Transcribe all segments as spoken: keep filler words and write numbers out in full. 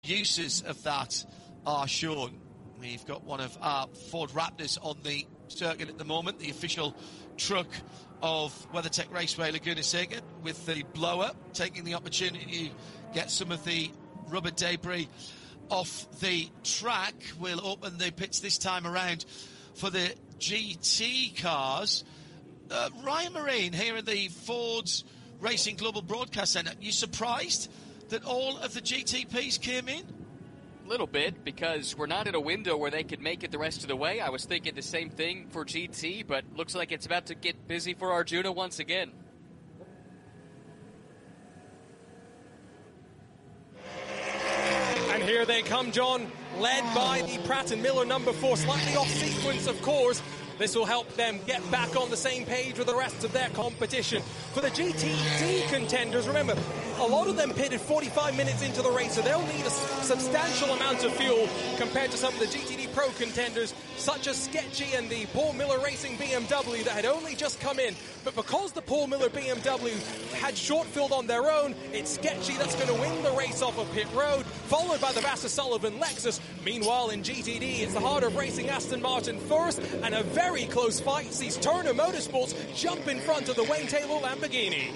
uses of that are shown. We've got one of our Ford Raptors on the circuit at the moment, the official truck of WeatherTech Raceway Laguna Seca, with the blower taking the opportunity to get some of the rubber debris off the track. We'll open the pits this time around for the G T cars. Uh, Ryan Marine here at the Ford's Racing Global Broadcast Centre. You surprised that all of the G T Ps came in? A little bit, because we're not in a window where they could make it the rest of the way. I was thinking the same thing for G T, but looks like it's about to get busy for Arjuna once again. And here they come, John, led by the Pratt and Miller number four, slightly off sequence, of course. This will help them get back on the same page with the rest of their competition. For the G T D contenders, remember, a lot of them pitted forty-five minutes into the race, so they'll need a substantial amount of fuel compared to some of the G T D Pro contenders, such as Sketchy and the Paul Miller Racing B M W that had only just come in. But because the Paul Miller B M W had short-filled on their own, it's Sketchy that's going to win the race off of pit road, followed by the Vassar Sullivan Lexus. Meanwhile, in G T D, it's the Heart of Racing Aston Martin first, and a very close fight sees Turner Motorsports jump in front of the Wayne Taylor Lamborghini.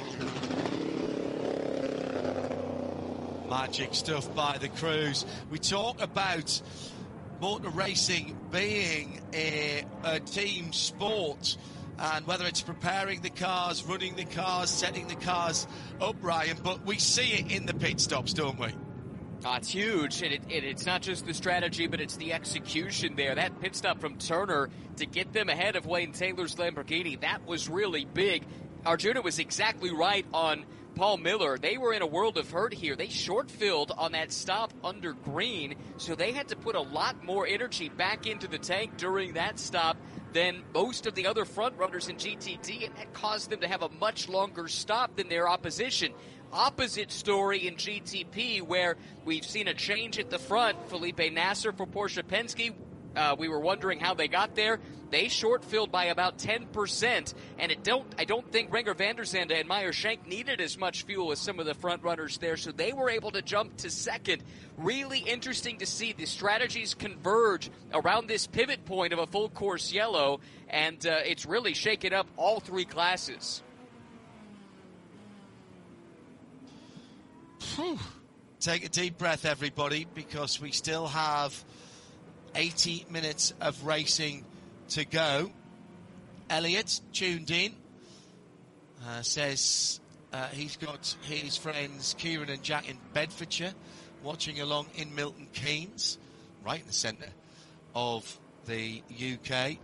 Magic stuff by the crews. We talk about motor racing being a, a team sport, and whether it's preparing the cars, running the cars, setting the cars up, Ryan, but we see it in the pit stops, don't we? Oh, it's huge, and it, it, it's not just the strategy, but it's the execution there. That pit stop from Turner to get them ahead of Wayne Taylor's Lamborghini, that was really big. Arjuna was exactly right on Paul Miller. They were in a world of hurt here. They short-filled on that stop under green, so they had to put a lot more energy back into the tank during that stop than most of the other front runners in G T D, and that caused them to have a much longer stop than their opposition. Opposite story in G T P, where we've seen a change at the front. Felipe Nasser for Porsche Penske. Uh, we were wondering how they got there. They short-filled by about ten percent, and it don't, I don't think Renger van der Zande and Meyer Shank needed as much fuel as some of the front runners there, so they were able to jump to second. Really interesting to see the strategies converge around this pivot point of a full-course yellow, and uh, it's really shaken up all three classes. Whew. Take a deep breath, everybody, because we still have eighty minutes of racing to go. Elliot tuned in, uh, says uh, he's got his friends Kieran and Jack in Bedfordshire watching along in Milton Keynes, right in the centre of the U K.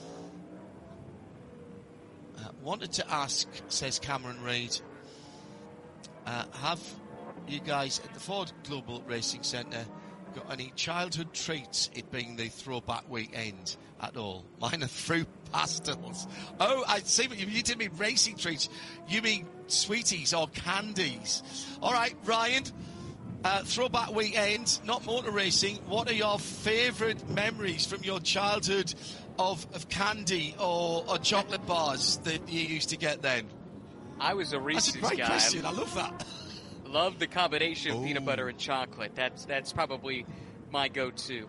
Uh, wanted to ask, says Cameron Reid, uh, have you guys at the Ford Global Racing Centre got any childhood treats, it being the throwback weekend at all? Mine are fruit pastels. Oh, I see what you mean. You didn't mean racing treats. You mean sweeties or candies. All right, Ryan, uh, throwback weekend, not motor racing. What are your favourite memories from your childhood of, of candy or, or chocolate bars that you used to get then? I was a Reese's guy. That's a great question. I love that. Love the combination of Ooh. peanut butter and chocolate. That's that's probably my go-to.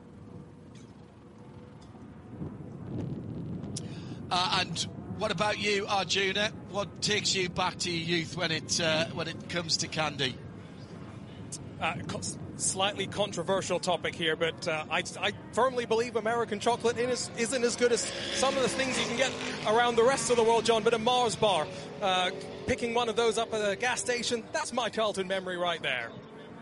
Uh, and what about you, Arjuna? What takes you back to your youth when it uh, when it comes to candy? Uh, co- slightly controversial topic here, but uh, I, I firmly believe American chocolate is, isn't as good as some of the things you can get around the rest of the world, John. But a Mars bar, uh, picking one of those up at a gas station, that's my childhood memory right there.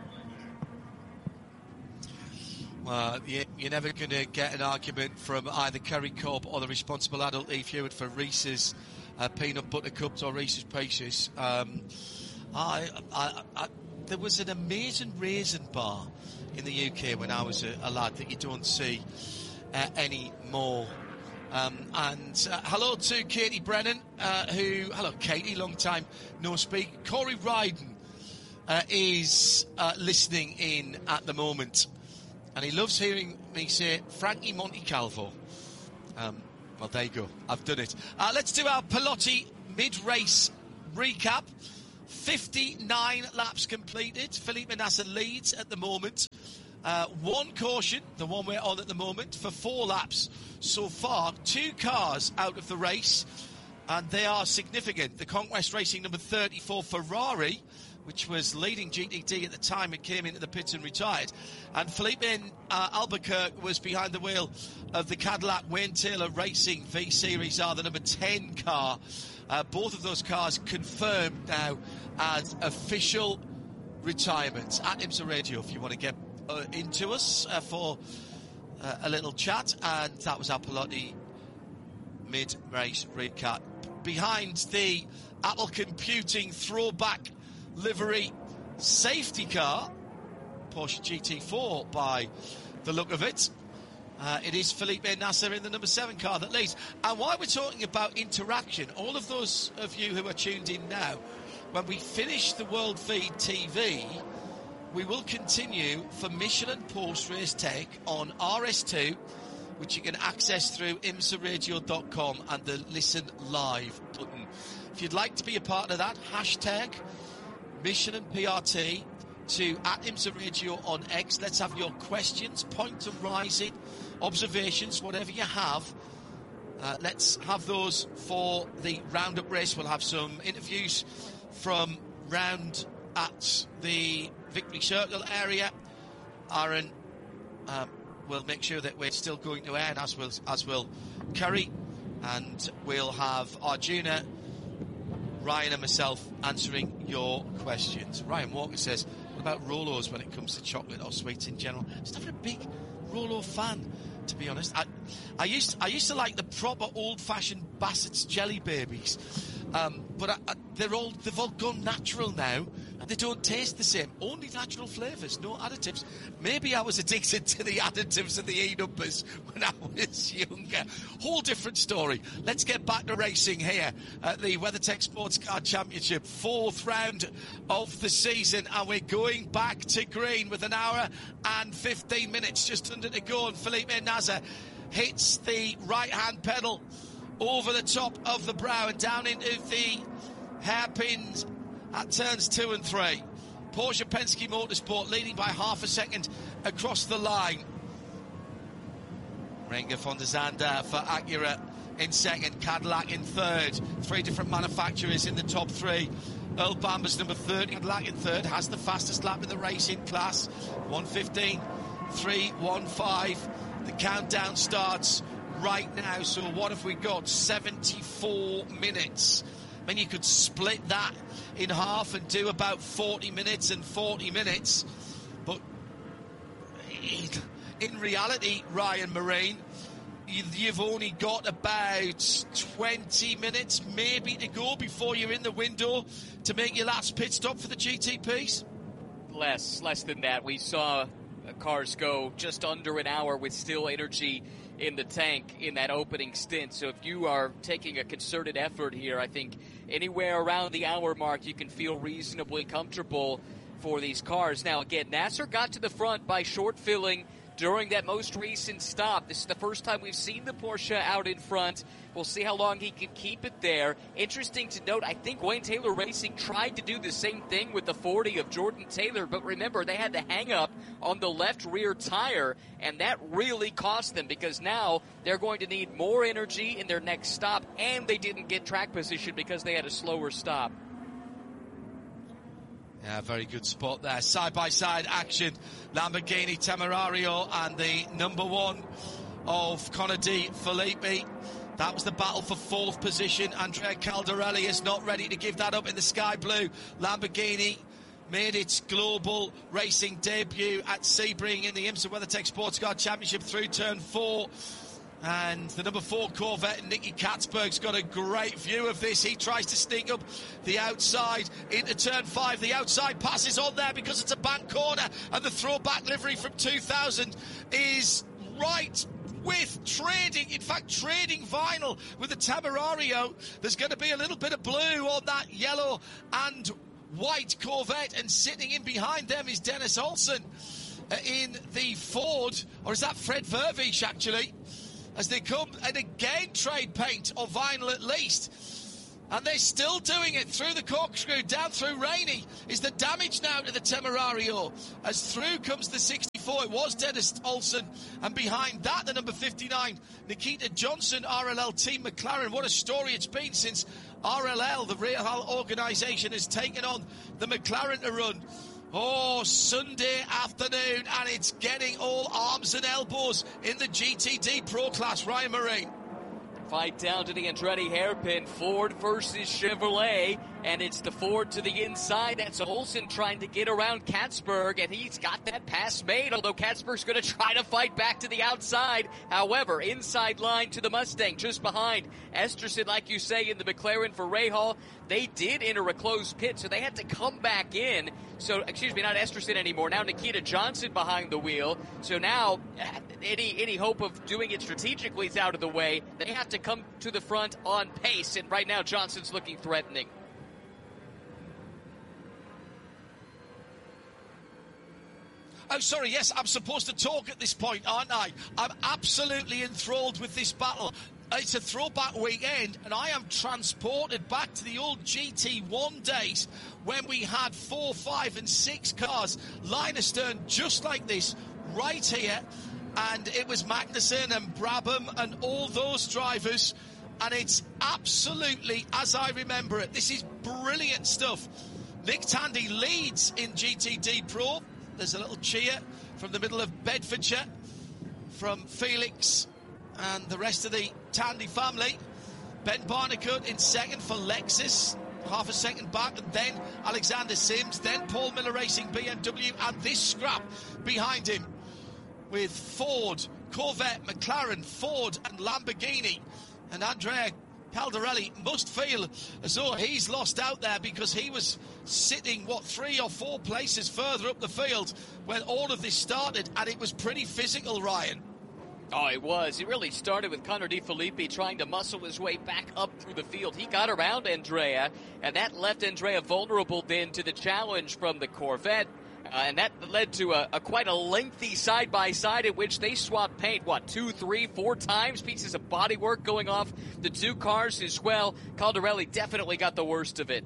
Well, you, you're never going to get an argument from either Kerry Cobb or the responsible adult Eve Hewitt for Reese's uh, peanut butter cups or Reese's Pieces. Um, I, I, I There was an amazing raisin bar in the U K when I was a, a lad that you don't see uh, anymore. Um, and uh, hello to Katie Brennan, uh, who, hello Katie, long time no speak. Corey Ryden uh, is uh, listening in at the moment, and he loves hearing me say Frankie Montecalvo. Um, well, there you go, I've done it. Uh, let's do our Pelotti mid-race recap fifty-nine laps completed. Felipe Nasr leads at the moment. Uh, one caution, the one we're on at the moment, for four laps so far. Two cars out of the race, and they are significant. The Conquest Racing number thirty-four Ferrari, which was leading G T D at the time it came into the pits and retired. And Felipe uh, Albuquerque was behind the wheel of the Cadillac Wayne Taylor Racing V-Series R, the number ten car. Uh, both of those cars confirmed now as official retirements. At IMSA Radio, if you want to get uh, into us uh, for uh, a little chat. And that was our Pelotti mid-race recap. Behind the Apple Computing throwback livery safety car, Porsche G T four by the look of it, uh, it is Felipe Nasr in the number seven car that leads. And while we're talking about interaction, all of those of you who are tuned in now, when we finish the World Feed T V, we will continue for Michelin Post Race Tech on R S two, which you can access through imsa radio dot com and the Listen Live button. If you'd like to be a part of that, hashtag Michelin P R T to at IMSA Radio on X. Let's have your questions, point to rising, observations, whatever you have. Uh, let's have those for the roundup race. We'll have some interviews from round at the Victory Circle area. Aaron um, will make sure that we're still going to air, and as will as will Curry, and we'll have Arjuna, Ryan and myself answering your questions. Ryan Walker says, what about Rolos when it comes to chocolate or sweets in general? Just not a big Rolo fan, to be honest. I, I used I used to like the proper old-fashioned Bassett's Jelly Babies, um, but I, I, they're all they've all gone natural now, and they don't taste the same. Only natural flavours, no additives. Maybe I was addicted to the additives and the E-numbers when I was younger. Whole different story. Let's get back to racing here at the WeatherTech Sports Car Championship, fourth round of the season, and we're going back to green with an hour and fifteen minutes just under to go, and Felipe Nasr hits the right-hand pedal over the top of the brow and down into the hairpins at turns two and three. Porsche Penske Motorsport leading by half a second across the line. Renger von der Zande for Acura in second, Cadillac in third. Three different manufacturers in the top three. Earl Bamber's number thirty, Cadillac in third, has the fastest lap in the racing class, one fifteen three fifteen. The countdown starts right now, so what have we got? seventy-four minutes. I mean, you could split that in half and do about forty minutes and forty minutes, but in reality, Ryan Marine, you've only got about twenty minutes maybe to go before you're in the window to make your last pit stop for the G T Ps. Less, less than that. We saw cars go just under an hour with still energy in the tank in that opening stint. So if you are taking a concerted effort here, I think anywhere around the hour mark you can feel reasonably comfortable for these cars. Now again, Nasr got to the front by short filling during that most recent stop. This is the first time we've seen the Porsche out in front. We'll see how long he can keep it there. Interesting to note, I think Wayne Taylor Racing tried to do the same thing with the forty of Jordan Taylor, but remember, they had the hang-up on the left rear tire, and that really cost them because now they're going to need more energy in their next stop, and they didn't get track position because they had a slower stop. Yeah, very good spot there. Side-by-side action. Lamborghini Temerario and the number one of Conor D. Filippi. That was the battle for fourth position. Andrea Caldarelli is not ready to give that up in the sky blue. Lamborghini made its global racing debut at Sebring in the IMSA WeatherTech Sports Car Championship through turn four. And the number four Corvette, Nicky Katzberg's got a great view of this. He tries to sneak up the outside into turn five. The outside pass is on there because it's a bank corner. And the throwback livery from two thousand is right with trading, in fact, trading vinyl with the Temerario. There's going to be a little bit of blue on that yellow and white Corvette. And sitting in behind them is Dennis Olsen uh, in the Ford. Or is that Fred Vervish, actually? As they come and again trade paint or vinyl at least. And they're still doing it through the corkscrew, down through Rainey. Is the damage now to the Temerario? As through comes the sixty-four, it was Dennis Olsen. And behind that, the number fifty-nine, Nikita Johnson, R L L Team McLaren. What a story it's been since R L L, the Rahal organisation, has taken on the McLaren to run. Oh, Sunday afternoon, and it's getting all arms and elbows in the G T D Pro class. Ryan Marine. Fight down to the Andretti hairpin. Ford versus Chevrolet, and it's the Ford to the inside. That's Olsen trying to get around Katzberg, and he's got that pass made, although Katzberg's going to try to fight back to the outside. However, inside line to the Mustang, just behind. Esterson, like you say, in the McLaren for Rahal. They did enter a closed pit, so they had to come back in. So, excuse me, not Esterson anymore. Now Nikita Johnson behind the wheel. So now any any hope of doing it strategically is out of the way. They have to come to the front on pace, and right now Johnson's looking threatening. Oh, sorry, yes, I'm supposed to talk at this point, aren't I? I'm absolutely enthralled with this battle. It's a throwback weekend, and I am transported back to the old G T one days when we had four, five, and six cars line astern just like this right here. And it was Magnussen and Brabham and all those drivers. And it's absolutely as I remember it. This is brilliant stuff. Nick Tandy leads in G T D Pro. There's a little cheer from the middle of Bedfordshire from Felix and the rest of the Tandy family. Ben Barnicoat in second for Lexus, half a second back, and then Alexander Sims, then Paul Miller Racing B M W, and this scrap behind him with Ford, Corvette, McLaren, Ford and Lamborghini. And Andrea Caldarelli must feel as though he's lost out there, because he was sitting, what, three or four places further up the field when all of this started, and it was pretty physical, Ryan. Oh, it was. It really started with Connor DeFilippi trying to muscle his way back up through the field. He got around Andrea, and that left Andrea vulnerable then to the challenge from the Corvette. Uh, and that led to a, a quite a lengthy side-by-side in which they swapped paint, what, two, three, four times? Pieces of bodywork going off the two cars as well. Caldarelli definitely got the worst of it.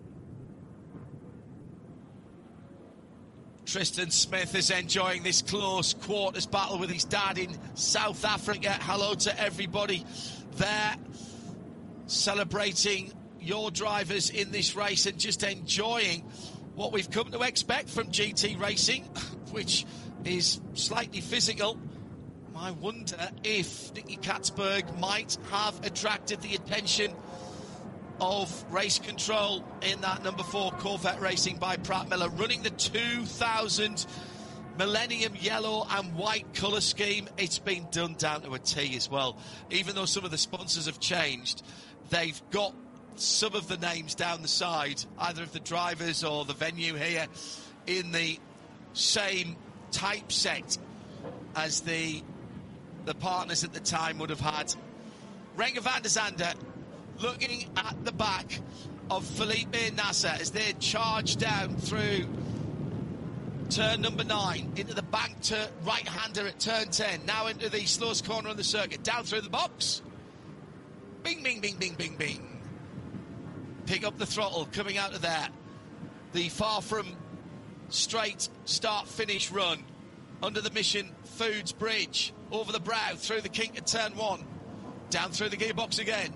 Tristan Smith is enjoying this close quarters battle with his dad in South Africa. Hello to everybody there, celebrating your drivers in this race and just enjoying what we've come to expect from G T racing, which is slightly physical. I wonder if Nicky Katzberg might have attracted the attention of race control in that number four Corvette Racing by Pratt Miller, running the two thousand Millennium yellow and white colour scheme. It's been done down to a T as well. Even though some of the sponsors have changed, they've got some of the names down the side, either of the drivers or the venue here, in the same typeset as the the partners at the time would have had. Renger van der Zande looking at the back of Felipe Nasser as they charge down through turn number nine into the bank to right-hander at turn ten, now into the slowest corner on the circuit, down through the box. Bing, bing, bing, bing, bing, bing. Pick up the throttle coming out of there. The far from straight start-finish run under the Mission Foods Bridge, over the brow, through the kink at turn one, down through the gearbox again.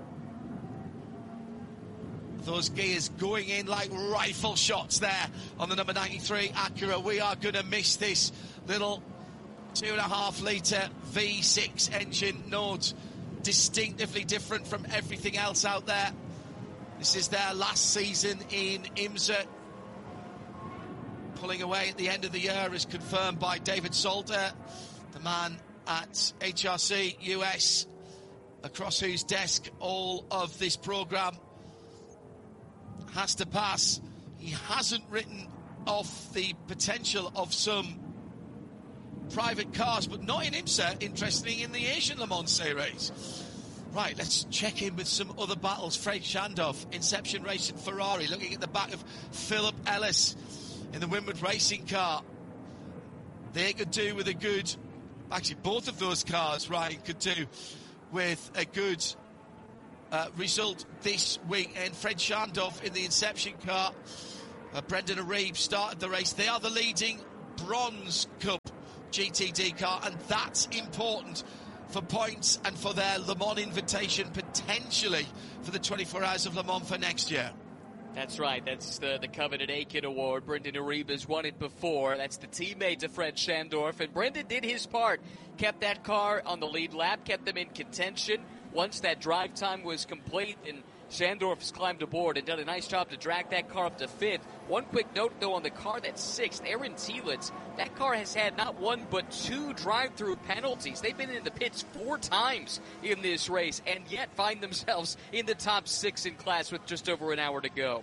Those gears going in like rifle shots there on the number ninety-three Acura. We are going to miss this little two and a half litre V six engine. Note, distinctively different from everything else out there. This is their last season in IMSA. Pulling away at the end of the year, as confirmed by David Salter, the man at H R C U S, across whose desk all of this programme has to pass. He hasn't written off the potential of some private cars, but not in IMSA, interestingly, in the Asian Le Mans Series. Right, let's check in with some other battles. Fred Shandov, Inception Racing Ferrari, looking at the back of Philip Ellis in the Winward Racing car. They could do with a good, actually both of those cars, Ryan, could do with a good uh, result this week. And Fred Schandorf in the Inception car. Uh, Brendan Arieb started the race. They are the leading Bronze Cup G T D car, and that's important for points and for their Le Mans invitation, potentially for the twenty-four Hours of Le Mans for next year. That's right. That's the, the coveted Aiken Award. Brendan Arieb has won it before. That's the teammate of Fred Schandorf. And Brendan did his part. Kept that car on the lead lap, kept them in contention. Once that drive time was complete and Schandorf has climbed aboard and done a nice job to drag that car up to fifth. One quick note, though, on the car that's sixth, Aaron Telitz, that car has had not one but two drive-through penalties. They've been in the pits four times in this race and yet find themselves in the top six in class with just over an hour to go.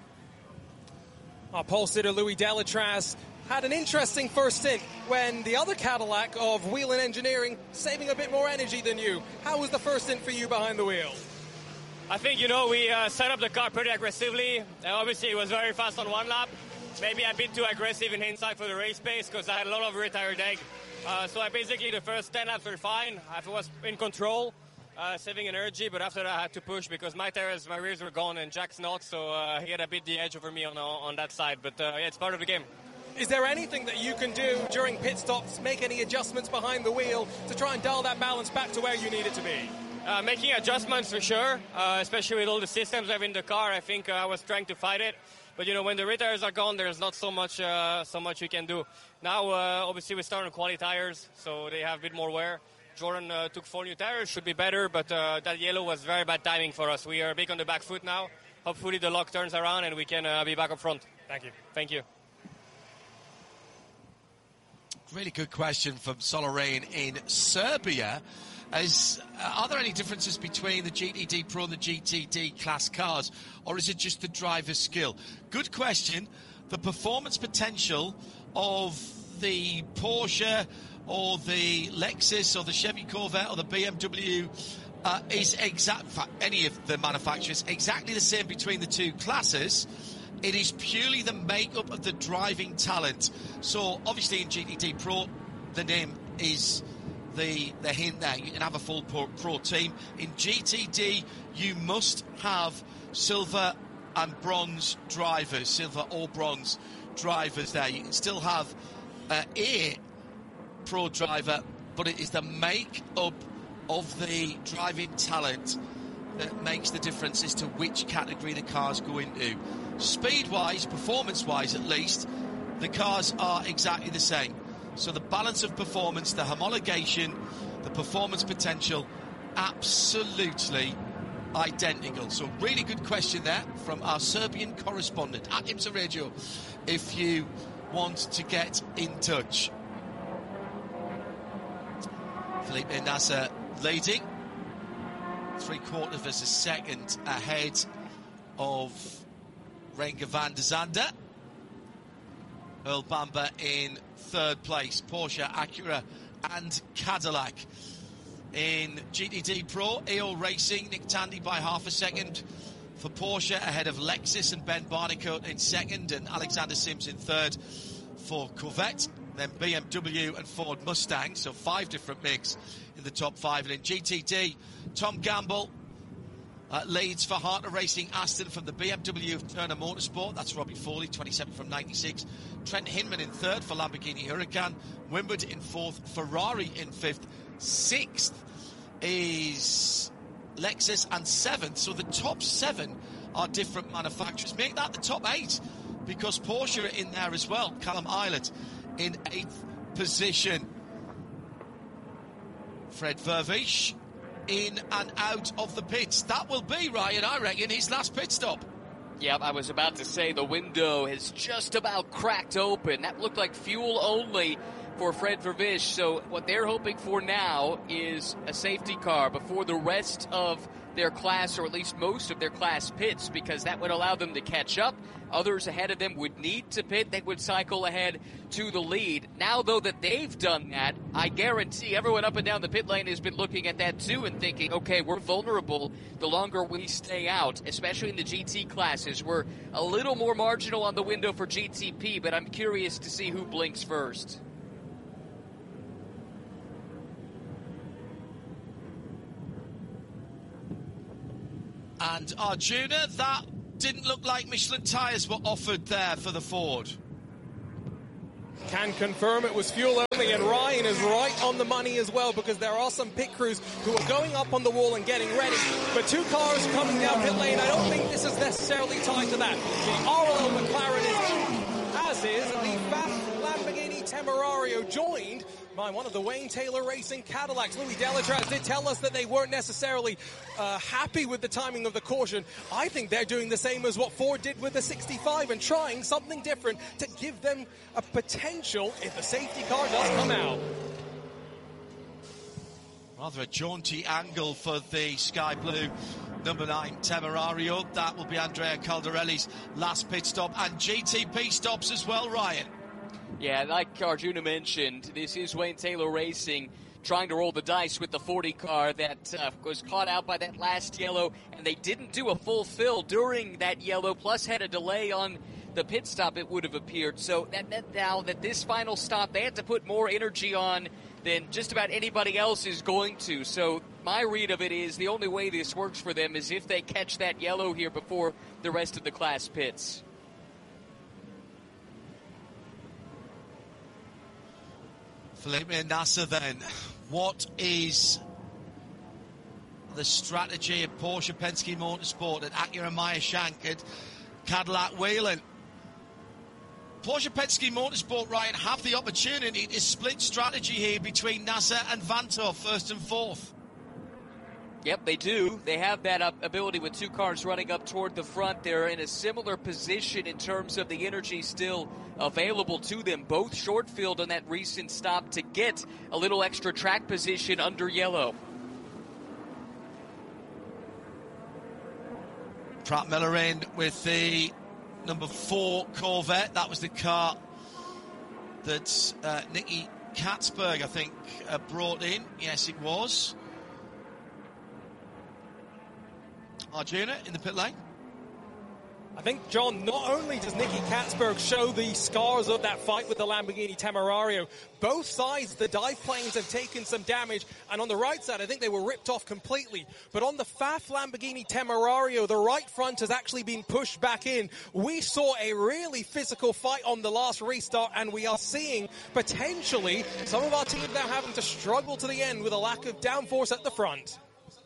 Our pole sitter Louis Delatraz had an interesting first stint when the other Cadillac of Whelen Engineering saving a bit more energy than you. How was the first stint for you behind the wheel? I think, you know, we uh, set up the car pretty aggressively. Uh, obviously, it was very fast on one lap. Maybe a bit too aggressive in hindsight for the race pace because I had a lot of rear tire deck. Uh, so I basically, the first ten laps were fine. I was in control, uh, saving energy, but after that I had to push because my tires, my rears were gone and Jack's not, so uh, he had a bit the edge over me on, on that side. But uh, yeah, it's part of the game. Is there anything that you can do during pit stops, make any adjustments behind the wheel to try and dial that balance back to where you need it to be? Uh, making adjustments for sure, uh, especially with all the systems I have in the car. I think uh, I was trying to fight it, but you know when the rear tires are gone, there's not so much uh, so much you can do. Now, uh, obviously, we start on quality tires, so they have a bit more wear. Jordan uh, took four new tires, should be better, but uh, that yellow was very bad timing for us. We are big on the back foot now. Hopefully, the lock turns around and we can uh, be back up front. Thank you. Thank you. Really good question from Solarain in Serbia. As, uh, are there any differences between the G T D Pro and the G T D class cars, or is it just the driver's skill? Good question. The performance potential of the Porsche or the Lexus or the Chevy Corvette or the B M W uh, is exact, in fact, any of the manufacturers, exactly the same between the two classes. It is purely the makeup of the driving talent. So obviously in G T D Pro, the name is the the hint there. You can have a full pro, pro team. In G T D, you must have silver and bronze drivers, silver or bronze drivers there. You can still have uh, a pro driver, but it is the make-up of the driving talent that makes the difference as to which category the cars go into. Speed-wise, performance-wise at least, the cars are exactly the same. So the balance of performance, the homologation, the performance potential, absolutely identical. So really good question there from our Serbian correspondent at IMSA Radio if you want to get in touch. Felipe Nasser leading, three quarters of a second ahead of Renger van der Zande. Earl Bamber in third place. Porsche, Acura and Cadillac. In G T D Pro, E O Racing, Nick Tandy by half a second for Porsche, ahead of Lexus and Ben Barnicoat in second, and Alexander Sims in third for Corvette. Then B M W and Ford Mustang, so five different makes in the top five. And in G T D, Tom Gamble uh, leads for Hartner Racing Aston from the B M W of Turner Motorsport. That's Robbie Foley, twenty-seven from ninety-six. Trent Hinman in third for Lamborghini Huracan. Wimwood in fourth. Ferrari in fifth. Sixth is Lexus, and seventh. So the top seven are different manufacturers. Make that the top eight, because Porsche are in there as well. Callum Eilert in eighth position. Fred Vervish in and out of the pits. That will be, Ryan, I reckon, his last pit stop. Yep, I was about to say the window has just about cracked open. That looked like fuel only for Fred Vervish. So what they're hoping for now is a safety car before the rest of their class, or at least most of their class, pits, because that would allow them to catch up. Others ahead of them would need to pit. They would cycle ahead to the lead. Now, though, that they've done that, I guarantee everyone up and down the pit lane has been looking at that too and thinking, okay, we're vulnerable the longer we stay out, especially in the G T classes. We're a little more marginal on the window for G T P, but I'm curious to see who blinks first. And Arjuna, that didn't look like Michelin tyres were offered there for the Ford. Can confirm it was fuel only, and Ryan is right on the money as well, because there are some pit crews who are going up on the wall and getting ready. But two cars coming down pit lane, I don't think this is necessarily tied to that. The R L McLaren is, as is the F A F Lamborghini Temerario, joined by one of the Wayne Taylor Racing Cadillacs. Louis Delatraz did tell us that they weren't necessarily uh, happy with the timing of the caution. I think they're doing the same as what Ford did with the sixty-five and trying something different to give them a potential if the safety car does come out. Rather a jaunty angle for the Sky Blue number nine Temerario. That will be Andrea Caldarelli's last pit stop, and G T P stops as well, Ryan. Yeah, like Arjuna mentioned, this is Wayne Taylor Racing trying to roll the dice with the forty car that uh, was caught out by that last yellow, and they didn't do a full fill during that yellow, plus had a delay on the pit stop, it would have appeared. So that meant now that this final stop, they had to put more energy on than just about anybody else is going to. So my read of it is the only way this works for them is if they catch that yellow here before the rest of the class pits. Felipe Nasser, then, what is the strategy of Porsche Penske Motorsport and Acura Meyer Shank at Cadillac Whelen? Porsche Penske Motorsport, Ryan, have the opportunity to split strategy here between Nasser and Vanthof, first and fourth. Yep, they do. They have that uh, ability with two cars running up toward the front. They're in a similar position in terms of the energy still available to them. Both short filled on that recent stop to get a little extra track position under yellow. Pratt Miller in with the number four Corvette. That was the car that uh, Nicky Katzberg, I think, uh, brought in. Yes, it was. Arjuna in the pit lane. I think, John, not only does Nicky Katzberg show the scars of that fight with the Lamborghini Temerario, both sides, the dive planes have taken some damage, and on the right side, I think they were ripped off completely. But on the F A F Lamborghini Temerario, the right front has actually been pushed back in. We saw a really physical fight on the last restart, and we are seeing potentially some of our teams now having to struggle to the end with a lack of downforce at the front.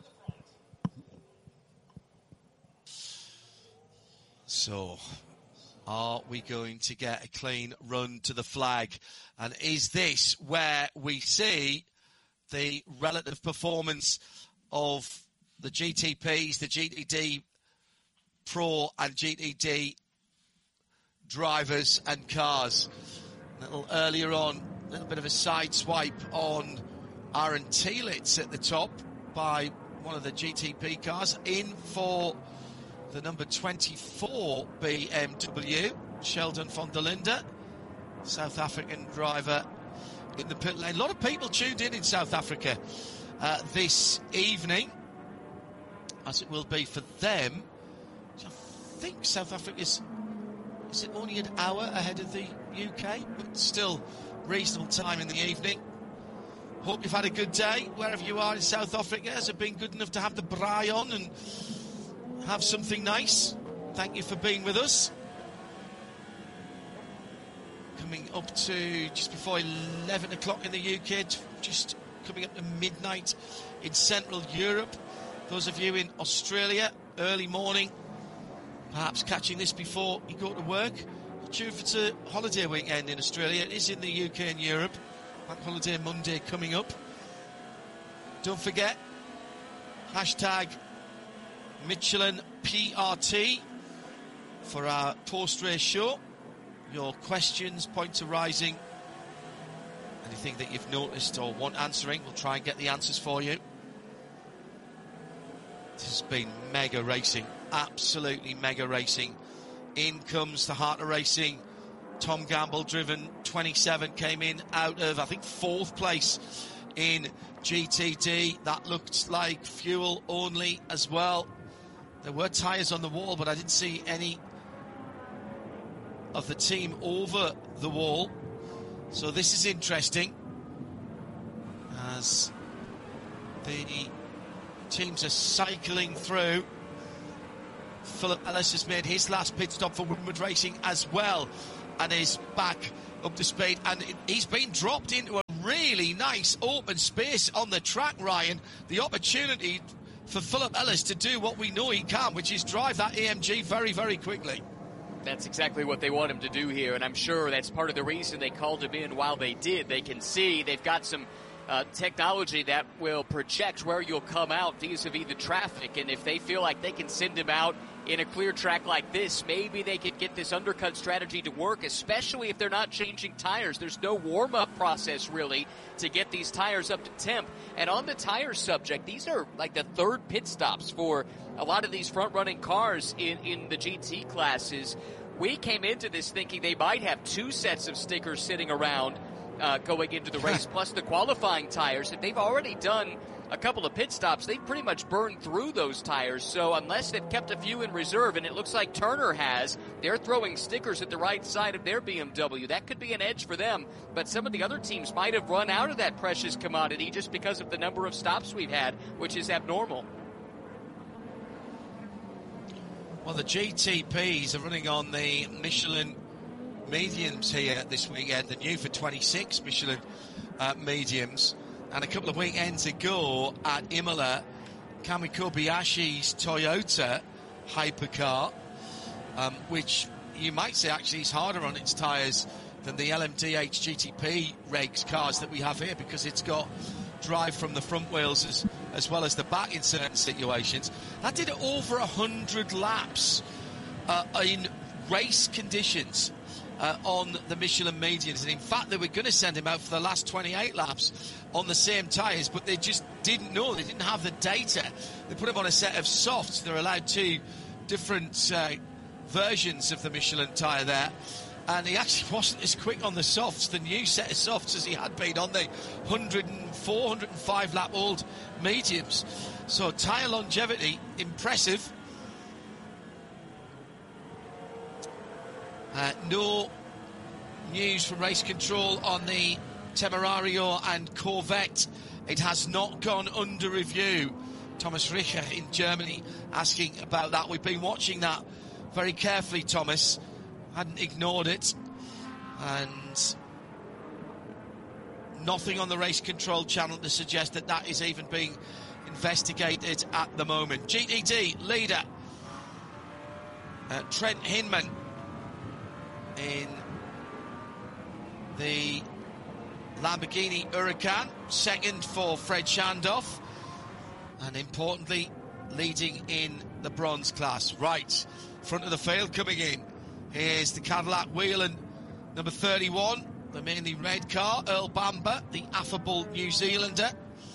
So, are we going to get a clean run to the flag? And is this where we see the relative performance of the G T Ps, the G T D Pro and G T D drivers and cars? A little earlier on, a little bit of a side swipe on Aaron Telitz at the top by one of the G T P cars, in for the number twenty-four B M W, Sheldon von der Linde, South African driver in the pit lane. A lot of people tuned in in South Africa uh, this evening, as it will be for them. I think South Africa's, is it only an hour ahead of the U K, but still reasonable time in the evening. Hope you've had a good day wherever you are in South Africa. Has it been good enough to have the braai on and have something nice? Thank you for being with us. Coming up to just before eleven o'clock in the U K, just coming up to midnight in Central Europe. Those of you in Australia, early morning, perhaps catching this before you go to work. Due for it's a holiday weekend in Australia. It is in the U K and Europe. Bank holiday Monday coming up. Don't forget, hashtag Michelin P R T for our post-race show. Your questions, points arising, anything that you've noticed or want answering, we'll try and get the answers for you. This has been mega racing, absolutely mega racing. In comes the heart of racing. Tom Gamble, driven twenty-seven, came in out of, I think, fourth place in G T D. That looked like fuel only as well. There were tyres on the wall, but I didn't see any of the team over the wall. So this is interesting, as the teams are cycling through Philip Ellis has made his last pit stop for Winward Racing as well, and is back up to speed. And he's been dropped into a really nice open space on the track, Ryan. The opportunity for Philip Ellis to do what we know he can, which is drive that A M G very, very quickly. That's exactly what they want him to do here, and I'm sure that's part of the reason they called him in while they did. They can see they've got some uh, technology that will project where you'll come out vis-a-vis the traffic, and if they feel like they can send him out in a clear track like this, maybe they could get this undercut strategy to work, especially if they're not changing tires. There's no warm-up process, really, to get these tires up to temp. And on the tire subject, these are like the third pit stops for a lot of these front-running cars in, in the G T classes. We came into this thinking they might have two sets of stickers sitting around uh, going into the race, plus the qualifying tires. If they've already done a couple of pit stops, they've pretty much burned through those tires. So unless they've kept a few in reserve, and it looks like Turner has, they're throwing stickers at the right side of their B M W. That could be an edge for them, but some of the other teams might have run out of that precious commodity just because of the number of stops we've had, which is abnormal. Well, the G T Ps are running on the Michelin mediums here this weekend, the new for twenty-six Michelin uh, mediums. And a couple of weekends ago at Imola, Kamui Kobayashi's Toyota hypercar, um, which you might say actually is harder on its tyres than the L M D H G T P regs cars that we have here, because it's got drive from the front wheels as, as well as the back in certain situations. That did over one hundred laps uh, in race conditions uh, on the Michelin mediums. And in fact, they were going to send him out for the last twenty-eight laps on the same tyres, but they just didn't know. They didn't have the data. They put him on a set of softs. They're allowed two different uh, versions of the Michelin tyre there. And he actually wasn't as quick on the softs, the new set of softs, as he had been on the one oh four, one oh five lap old mediums. So tyre longevity, impressive. Uh, no news from race control on the Temerario and Corvette. It has not gone under review. Thomas Richer in Germany asking about that. We've been watching that very carefully, Thomas. Hadn't ignored it, and nothing on the race control channel to suggest that that is even being investigated at the moment. G T D leader uh, Trent Hinman in the Lamborghini Huracan, second for Fred Shandoff, and importantly leading in the bronze class. Right, front of the field coming in. Here's the Cadillac Whelan, number thirty-one, the mainly red car, Earl Bamber, the affable New Zealander,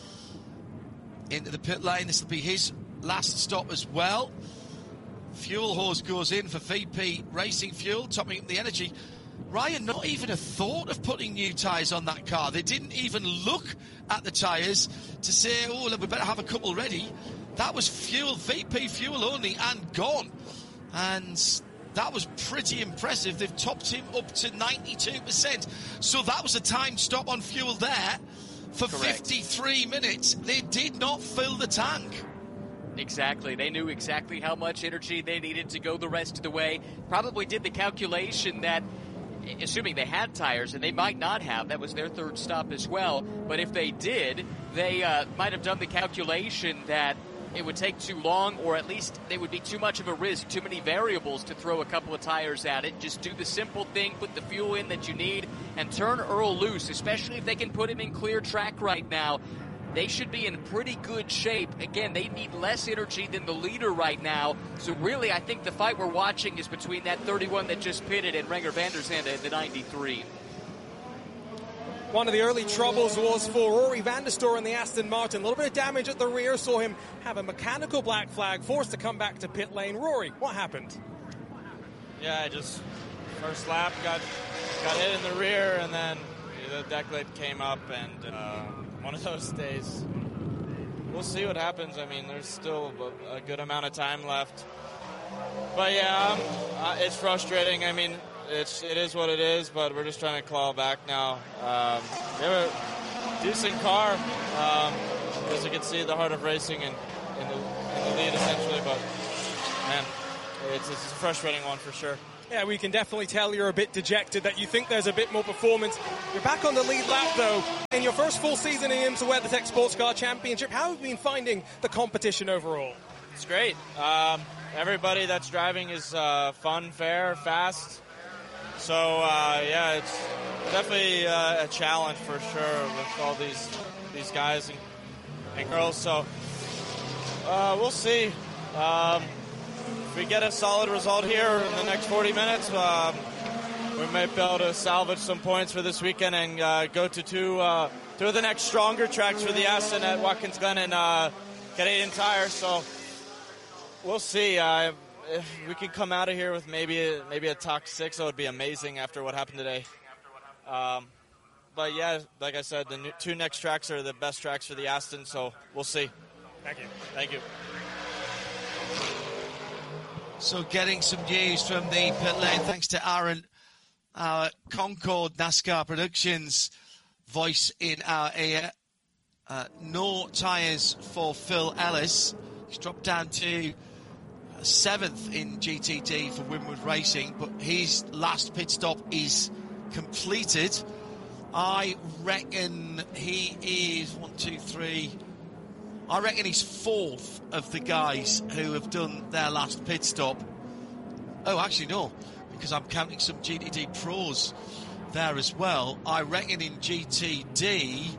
into the pit lane. This will be his last stop as well. Fuel hose goes in for V P Racing Fuel, topping up the energy. Ryan, not even a thought of putting new tyres on that car. They didn't even look at the tyres to say, oh, look, we better have a couple ready. That was fuel, V P fuel only, and gone. And that was pretty impressive. They've topped him up to ninety-two percent. So that was a time stop on fuel there for Correct. fifty-three minutes. They did not fill the tank. Exactly. They knew exactly how much energy they needed to go the rest of the way. Probably did the calculation that, assuming they had tires, and they might not have, that was their third stop as well, but if they did, they uh, might have done the calculation that it would take too long, or at least they would be too much of a risk, too many variables to throw a couple of tires at it. Just do the simple thing, put the fuel in that you need, and turn Earl loose, especially if they can put him in clear track right now. They should be in pretty good shape. Again, they need less energy than the leader right now. So really, I think the fight we're watching is between that thirty-one that just pitted and Renger van der Zande at the ninety-three. One of the early troubles was for Rory van der Stor in the Aston Martin. A little bit of damage at the rear, saw him have a mechanical black flag, forced to come back to pit lane. Rory, what happened? Yeah, I just, first lap, got got hit in the rear, and then the deck lid came up, and uh, one of those days. We'll see what happens. I mean, there's still a, a good amount of time left. But yeah, um, uh, it's frustrating. I mean, It's it is what it is, but we're just trying to claw back now. Um, we have a decent car, um, as you can see, the heart of racing in, in, the, in the lead essentially. But man, it's, it's a frustrating one for sure. Yeah, we can definitely tell you're a bit dejected, that you think there's a bit more performance. You're back on the lead lap, though. In your first full season in IMSA WeatherTech Sports Car Championship, how have you been finding the competition overall? It's great. Um, everybody that's driving is uh, fun, fair, fast. So, uh, yeah, it's definitely uh, a challenge for sure with all these these guys and, and girls. So, uh, we'll see. Um, if we get a solid result here in the next forty minutes, um, we might be able to salvage some points for this weekend and uh, go to two, uh, two of the next stronger tracks for the Aston at Watkins Glen and uh, Canadian Tire. So we'll see. Uh, if we can come out of here with maybe a, maybe a top six, that would be amazing after what happened today. Um, but yeah, like I said, the new, two next tracks are the best tracks for the Aston, so we'll see. Thank you. Thank you. So getting some news from the pit lane, thanks to Aaron, our Concord NASCAR Productions voice in our ear. Uh, no tyres for Phil Ellis. He's dropped down to seventh in G T D for Winwood Racing, but his last pit stop is completed. I reckon he is one, two, three... I reckon he's fourth of the guys who have done their last pit stop. Oh, actually, no, because I'm counting some G T D pros there as well. I reckon in G T D,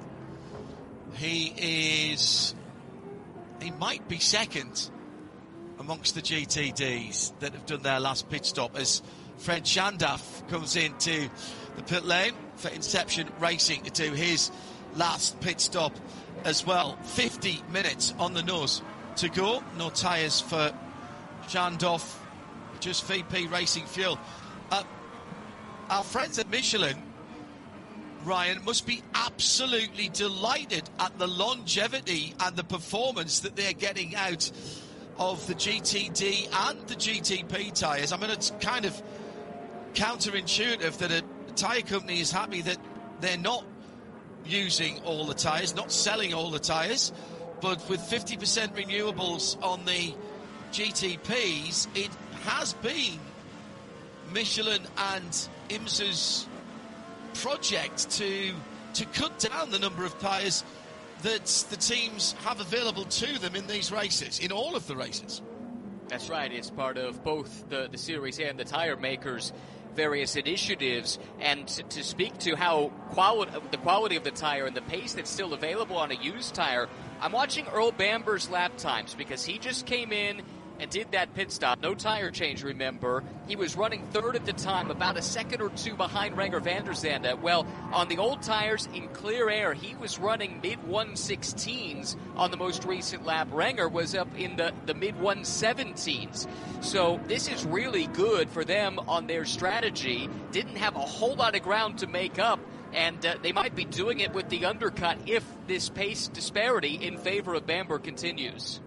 he is... He might be second amongst the G T Ds that have done their last pit stop as Fred Shandaf comes into the pit lane for Inception Racing to do his last pit stop as well. fifty minutes on the nose to go. No tyres for Shandaf, just V P Racing Fuel. Uh, our friends at Michelin, Ryan, must be absolutely delighted at the longevity and the performance that they're getting out of the G T D and the G T P tyres. I mean, it's kind of counterintuitive that a tyre company is happy that they're not using all the tyres, not selling all the tyres, but with fifty percent renewables on the G T Ps, it has been Michelin and IMSA's project to to cut down the number of tyres that the teams have available to them in these races, in all of the races. That's right. It's part of both the, the series and the tire makers' various initiatives. And to, to speak to how quality, the quality of the tire and the pace that's still available on a used tire, I'm watching Earl Bamber's lap times because he just came in and did that pit stop. No tire change, remember. He was running third at the time, about a second or two behind Renger van der Zande. Well, on the old tires in clear air, he was running mid one sixteens on the most recent lap. Renger was up in the, the mid one seventeens. So this is really good for them on their strategy. Didn't have a whole lot of ground to make up, and uh, they might be doing it with the undercut if this pace disparity in favor of Bamber continues.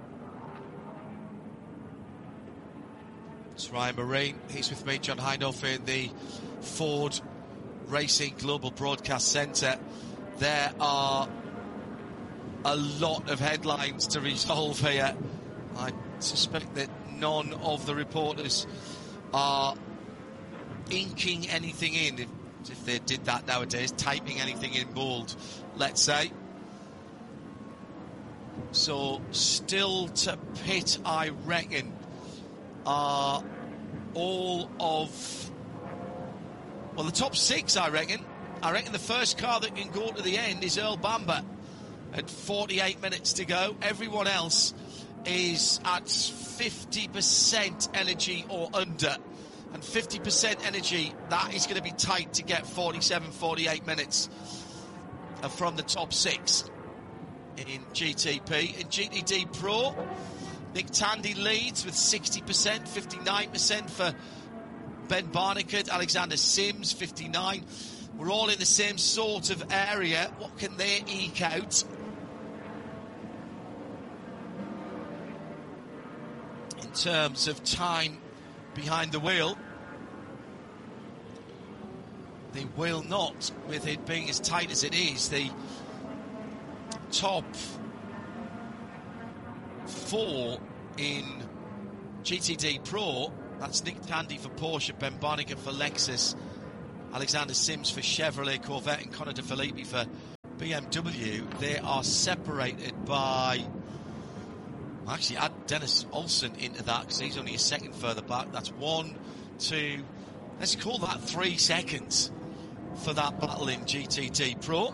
It's Ryan Marine. He's with me, John Hindhaugh, in the Ford Racing Global Broadcast Centre. There are a lot of headlines to resolve here. I suspect that none of the reporters are inking anything in, if, if they did that nowadays, typing anything in bold, let's say. So, still to pit, I reckon, are all of, well, the top six, I reckon. I reckon the first car that can go to the end is Earl Bamber at forty-eight minutes to go. Everyone else is at fifty percent energy or under. And fifty percent energy, that is going to be tight to get forty-seven, forty-eight minutes from the top six in G T P. In G T D Pro, Nick Tandy leads with sixty percent, fifty-nine percent for Ben Barnicott, Alexander Sims, fifty-nine. We're all in the same sort of area. What can they eke out? In terms of time behind the wheel, they will not, with it being as tight as it is, the top four in G T D Pro, that's Nick Tandy for Porsche, Ben Barniger for Lexus, Alexander Sims for Chevrolet Corvette, and Connor De Filippi for B M W. They are separated by... Actually, add Dennis Olsen into that because he's only a second further back. That's one, two, let's call that three seconds for that battle in G T D Pro.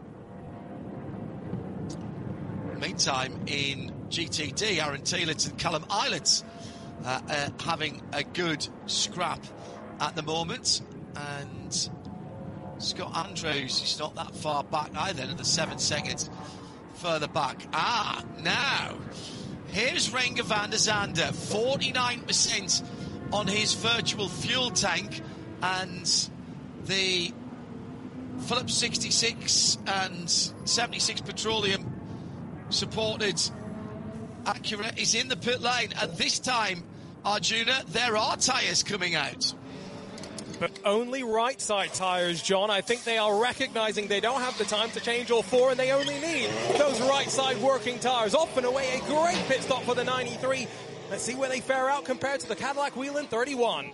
Meantime, in G T D, Aaron Telitz and Callum Eilert uh, uh, having a good scrap at the moment. And Scott Andrews is not that far back either, another seven seconds further back. Ah, now, here's Renger van der Zande, forty-nine percent on his virtual fuel tank, and the Phillips sixty-six and seventy-six Petroleum supported Acura is in the pit lane, and this time, Arjuna, there are tyres coming out. But only right side tyres, John. I think they are recognising they don't have the time to change all four, and they only need those right side working tyres. Off and away, a great pit stop for the ninety-three. Let's see where they fare out compared to the Cadillac Whelen thirty-one.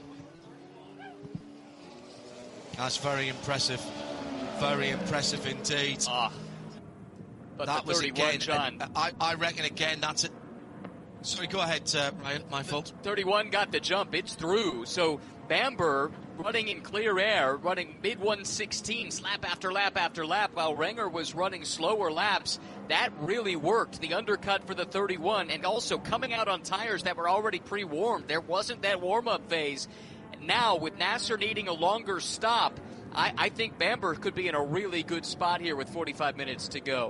That's very impressive. Very impressive indeed. Ah. But that the was again, John. I, I reckon again that's it. Sorry, go ahead, uh, Ryan. My fault. thirty-one got the jump. It's through. So Bamber running in clear air, running mid one sixteens, lap after lap after lap, while Renger was running slower laps. That really worked. The undercut for the thirty-one, and also coming out on tires that were already pre-warmed. There wasn't that warm-up phase. Now, with Nasser needing a longer stop, I, I think Bamber could be in a really good spot here with forty-five minutes to go.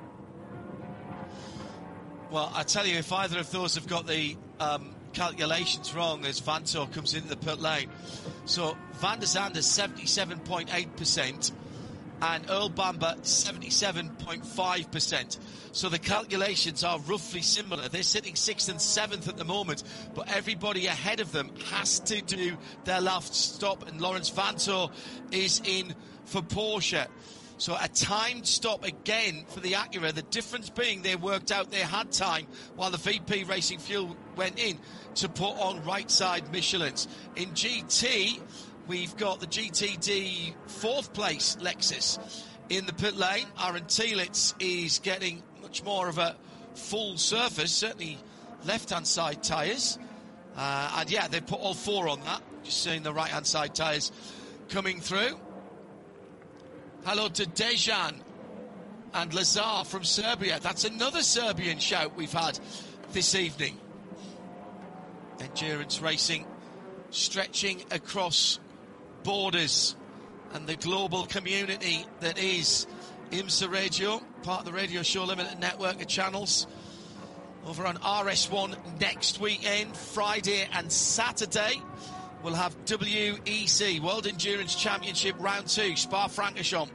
Well, I tell you, if either of those have got the um, calculations wrong as Vanthoor comes into the pit lane. So Van der Zande seventy-seven point eight percent and Earl Bamber seventy-seven point five percent. So the calculations are roughly similar. They're sitting sixth and seventh at the moment, but everybody ahead of them has to do their last stop, and Lawrence Vanthoor is in for Porsche. So a timed stop again for the Acura, the difference being they worked out they had time while the V P Racing Fuel went in to put on right side Michelins. In G T, we've got the G T D fourth place Lexus in the pit lane. Aaron Telitz is getting much more of a full surface, certainly left-hand side tyres. Uh, and yeah, they put all four on that, just seeing the right-hand side tyres coming through. Hello to Dejan and Lazar from Serbia. That's another Serbian shout we've had this evening. Endurance racing stretching across borders and the global community that is IMSA Radio, part of the Radio Show Limited network of channels. Over on R S one next weekend, Friday and Saturday. We'll have W E C, World Endurance Championship Round two, Spa-Francorchamps.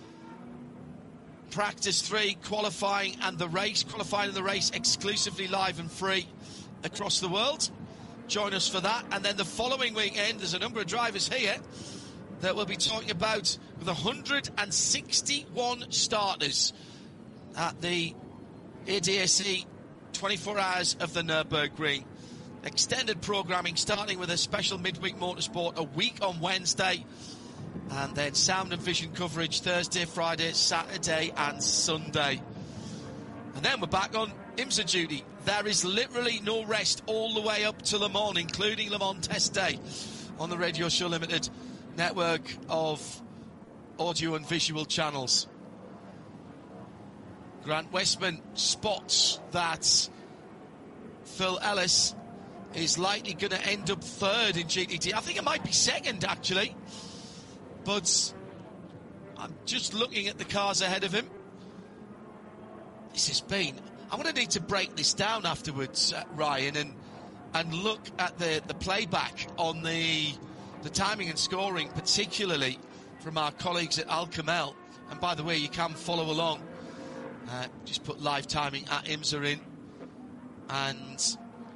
Practice three, qualifying and the race. Qualifying and the race exclusively live and free across the world. Join us for that. And then the following weekend, there's a number of drivers here that we'll be talking about with one hundred sixty-one starters at the A D S E twenty-four hours of the Nürburgring. Extended programming starting with a special midweek motorsport a week on Wednesday, and then sound and vision coverage Thursday, Friday, Saturday and Sunday. And then we're back on IMSA duty. There is literally no rest all the way up to Le Mans, including Le Mans Test Day, on the Radio Show Limited network of audio and visual channels. Grant Westman spots that Phil Ellis is likely going to end up third in G T D. I think it might be second, actually. But I'm just looking at the cars ahead of him. This has been... I'm going to need to break this down afterwards, uh, Ryan, and and look at the, the playback on the the timing and scoring, particularly from our colleagues at Al Kamel. And by the way, you can follow along. Uh, just put live timing at IMSA in. And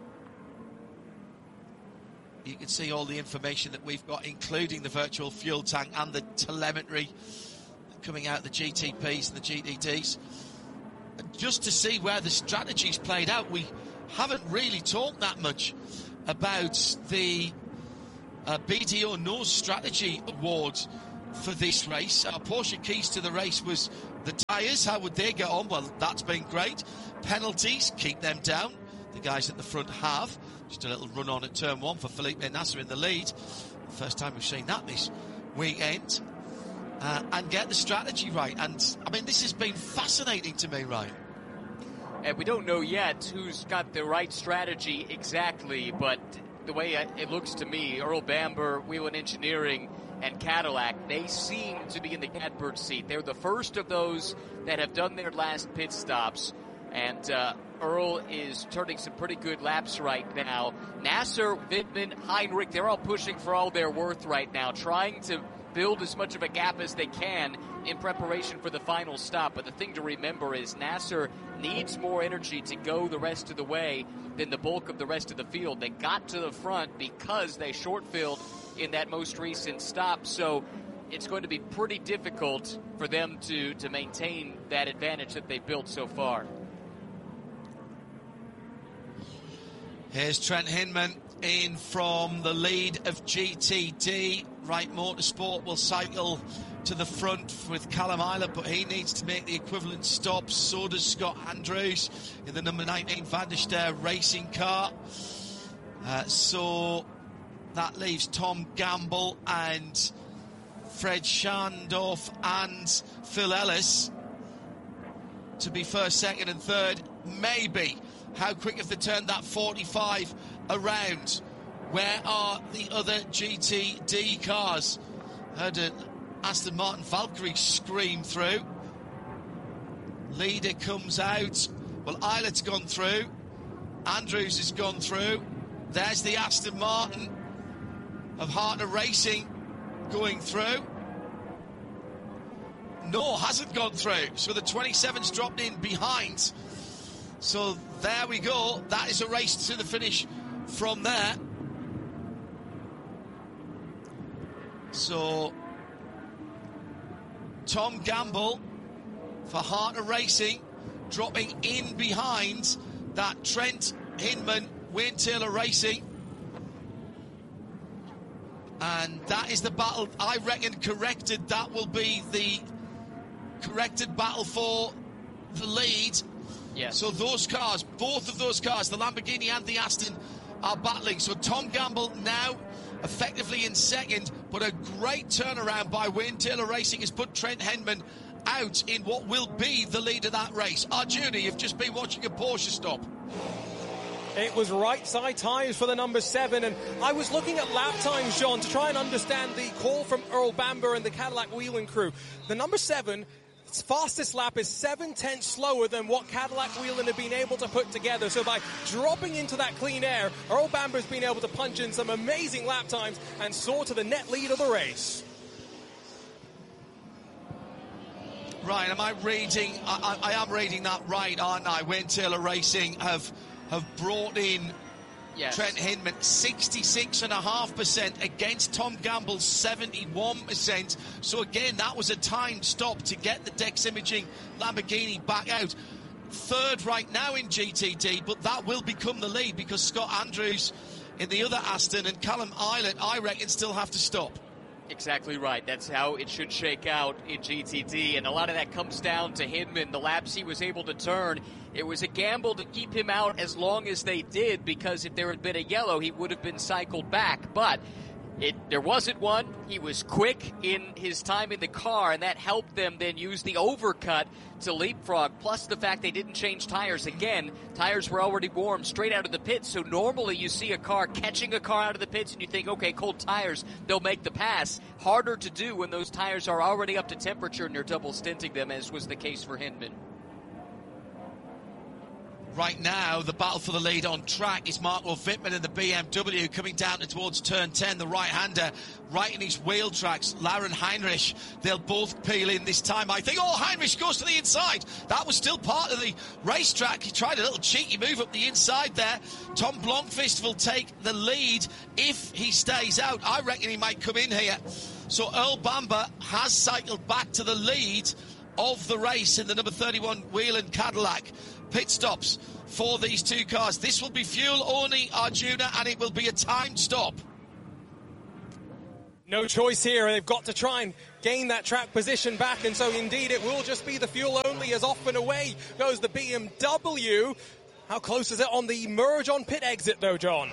you can see all the information that we've got, including the virtual fuel tank and the telemetry coming out, the G T Ps and the G T Ds. Just to see where the strategy's played out. We haven't really talked that much about the uh, B D O Nose Strategy Award for this race. Our Porsche keys to the race was the tyres. How would they get on? Well, that's been great. Penalties, keep them down. The guys at the front have. Just a little run on at turn one for Felipe Nasr in the lead. First time we've seen that this weekend. Uh, and get the strategy right. And, I mean, this has been fascinating to me, Ryan. And we don't know yet who's got the right strategy exactly, but the way it looks to me, Earl Bamber, Whelen Engineering, and Cadillac, they seem to be in the catbird seat. They're the first of those that have done their last pit stops. And uh, Earl is turning some pretty good laps right now. Nasser, Wittmann, Heinrich, they're all pushing for all their worth right now, trying to build as much of a gap as they can in preparation for the final stop. But the thing to remember is Nasser needs more energy to go the rest of the way than the bulk of the rest of the field. They got to the front because they short-filled in that most recent stop. So it's going to be pretty difficult for them to, to maintain that advantage that they've built so far. Here's Trent Hinman in from the lead of G T D. Wright Motorsport will cycle to the front with Callum Eilert, but he needs to make the equivalent stops. So does Scott Andrews in the number nineteen Van der Ster racing car. Uh, so that leaves Tom Gamble and Fred Schandorf and Phil Ellis to be first, second and third. Maybe. How quick have they turned that forty-five around? Where are the other G T D cars? Heard an Aston Martin Valkyrie scream through. Leader comes out. Well, Eilert's gone through. Andrews has gone through. There's the Aston Martin of Hartner Racing going through. No, hasn't gone through. So the twenty-seven's dropped in behind. So there we go. That is a race to the finish from there. So Tom Gamble for Hartner Racing dropping in behind that Trent Hinman, Wayne Taylor Racing. And that is the battle, I reckon, corrected. That will be the corrected battle for the lead. Yes. So those cars, both of those cars, the Lamborghini and the Aston, are battling. So Tom Gamble now effectively in second, but a great turnaround by Wayne Taylor Racing has put Trent Hinman out in what will be the lead of that race. Arjuna, you've just been watching a Porsche stop. It was right side tyres for the number seven, and I was looking at lap times, John, to try and understand the call from Earl Bamber and the Cadillac Whelen crew. The number seven, its fastest lap is seven tenths slower than what Cadillac Whelen have been able to put together. So by dropping into that clean air, Earl Bamber's been able to punch in some amazing lap times and soar to the net lead of the race. Ryan, am I reading? I, I, I am reading that right, aren't I? Wayne Taylor Racing have have brought in Yes. Trent Hinman sixty-six point five percent against Tom Gamble's seventy-one percent. So again, that was a timed stop to get the Dex Imaging Lamborghini back out. Third right now in G T D, but that will become the lead because Scott Andrews in the other Aston and Callum Eilert, I reckon, still have to stop. Exactly right. That's how it should shake out in G T D, and a lot of that comes down to Hinman, the laps he was able to turn. It was a gamble to keep him out as long as they did, because if there had been a yellow, he would have been cycled back. But it, there wasn't one. He was quick in his time in the car, and that helped them then use the overcut to leapfrog, plus the fact they didn't change tires. Again, tires were already warm straight out of the pits, so normally you see a car catching a car out of the pits and you think, okay, cold tires, they'll make the pass. Harder to do when those tires are already up to temperature and you're double stinting them, as was the case for Hinman. Right now, the battle for the lead on track is Marco Wittmann in the B M W coming down towards turn ten, the right-hander, right in his wheel tracks. Lauren Heinrich, they'll both peel in this time. I think, oh, Heinrich goes to the inside. That was still part of the racetrack. He tried a little cheeky move up the inside there. Tom Blomqvist will take the lead if he stays out. I reckon he might come in here. So Earl Bamber has cycled back to the lead of the race in the number thirty-one Whelen Cadillac. Pit stops for these two cars. This will be fuel only, Arjuna, and it will be a timed stop. No choice here. They've got to try and gain that track position back, and so indeed it will just be the fuel only, as off and away goes the B M W. How close is it on the merge on pit exit, though, John?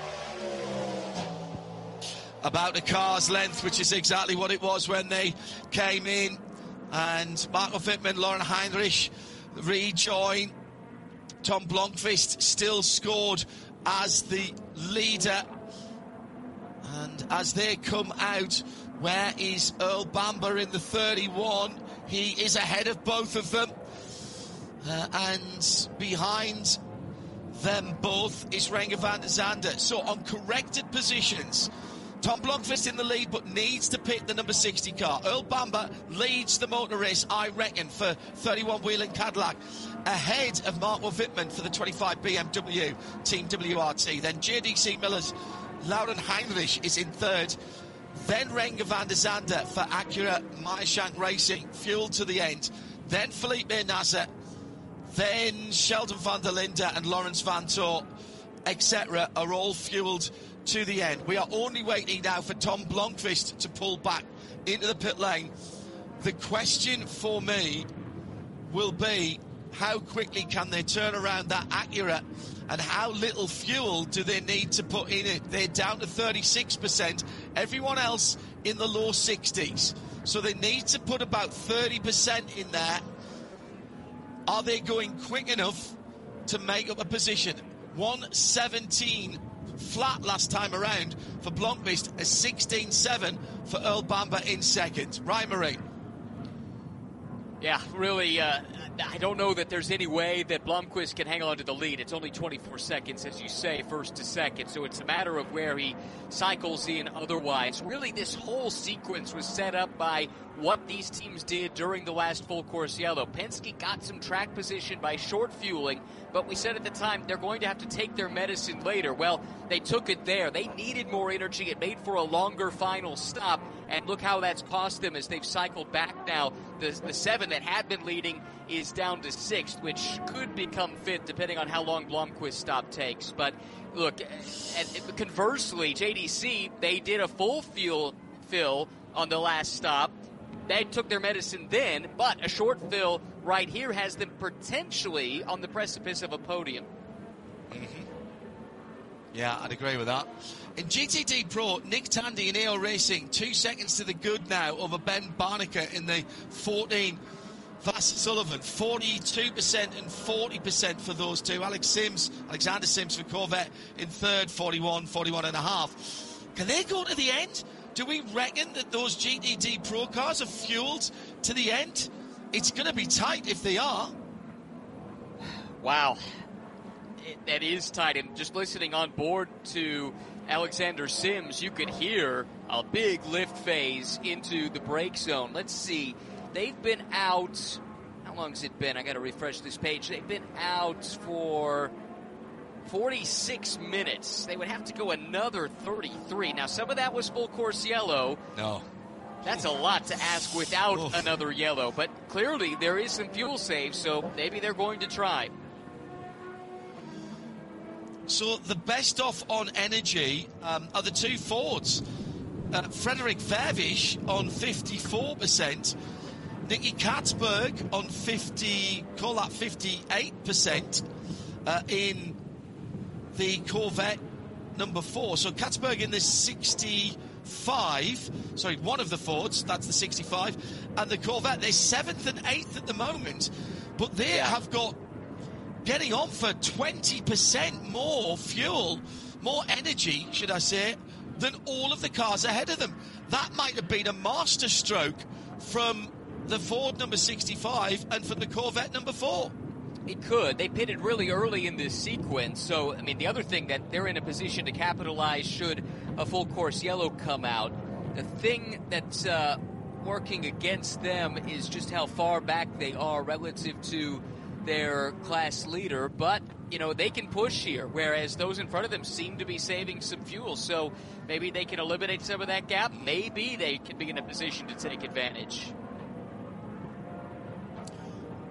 About a car's length, which is exactly what it was when they came in. And Marco Wittmann, Lauren Heinrich rejoin. Tom Blomqvist still scored as the leader. And as they come out, where is Earl Bamber in the thirty-one? He is ahead of both of them. Uh, and behind them both is Renger van der Zande. So on corrected positions, Tom Blomqvist in the lead, but needs to pit the number sixty car. Earl Bamber leads the motor race, I reckon, for thirty-one Whelen Cadillac, ahead of Marco Wittmann for the twenty-five B M W Team W R T. Then J D C Miller's Lauren Heinrich is in third. Then Renger van der Zande for Acura Meyershank Racing, fuel to the end. Then Felipe Nasser. Then Sheldon van der Linde and Lawrence Van Toor, et cetera, are all fueled to the end. We are only waiting now for Tom Blomqvist to pull back into the pit lane. The question for me will be, how quickly can they turn around that Acura, and how little fuel do they need to put in it? They're down to thirty-six percent. Everyone else in the low sixties. So they need to put about thirty percent in there. Are they going quick enough to make up a position? one seventeen flat last time around for Blomqvist, a sixteen seven for Earl Bamber in second. Ryan Murray. Yeah, really, uh, I don't know that there's any way that Blomqvist can hang on to the lead. It's only twenty-four seconds, as you say, first to second, so it's a matter of where he cycles in otherwise. Really, this whole sequence was set up by what these teams did during the last full course yellow. Penske got some track position by short fueling, but we said at the time they're going to have to take their medicine later. Well, they took it there. They needed more energy. It made for a longer final stop, and look how that's cost them as they've cycled back now. The, the seven that had been leading is down to sixth, which could become fifth depending on how long Blomqvist's stop takes. But look, and conversely, J D C, they did a full fuel fill on the last stop. They took their medicine then, but a short fill right here has them potentially on the precipice of a podium. Mm-hmm. Yeah, I'd agree with that. In G T D Pro, Nick Tandy in A O Racing, two seconds to the good now over Ben Barniker in the fourteen. Vass Sullivan, forty-two percent and forty percent for those two. Alex Sims, Alexander Sims for Corvette in third, forty-one, forty-one and a half. Can they go to the end? Do we reckon that those G T D Pro cars are fueled to the end? It's going to be tight if they are. Wow. It, that is tight. And just listening on board to Alexander Sims, you could hear a big lift phase into the brake zone. Let's see. They've been out. How long has it been? I got to refresh this page. They've been out for forty-six minutes. They would have to go another thirty-three. Now, some of that was full course yellow. No. That's a lot to ask without Oof. another yellow. But clearly there is some fuel saved, so maybe they're going to try. So the best off on energy um, are the two Fords. Uh, Frederick Vervish on fifty-four percent. Nicky Katzberg on fifty, call that fifty-eight percent uh, in the Corvette number four. So Katzberg in the sixty-five, sorry, one of the Fords, that's the sixty-five, and the Corvette, they're seventh and eighth at the moment, but they yeah. have got getting on for twenty percent more fuel, more energy, should I say, than all of the cars ahead of them. That might have been a master stroke from the Ford number sixty-five and from the Corvette number four. It could. They pitted really early in this sequence. So, I mean, the other thing that they're in a position to capitalize should a full course yellow come out. The thing that's uh, working against them is just how far back they are relative to their class leader. But, you know, they can push here, whereas those in front of them seem to be saving some fuel. So maybe they can eliminate some of that gap. Maybe they can be in a position to take advantage.